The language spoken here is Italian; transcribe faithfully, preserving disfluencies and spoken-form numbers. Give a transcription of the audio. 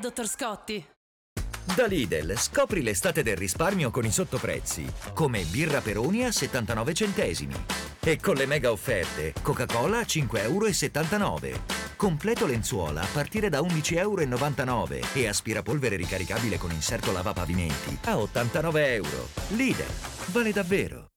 dottor Scotti! Da Lidl scopri l'estate del risparmio con i sottoprezzi, come birra Peroni a settantanove centesimi. E con le mega offerte, Coca-Cola a cinque virgola settantanove euro. Completo lenzuola a partire da undici virgola novantanove euro e aspirapolvere ricaricabile con inserto lavapavimenti a ottantanove euro. Lidl, vale davvero!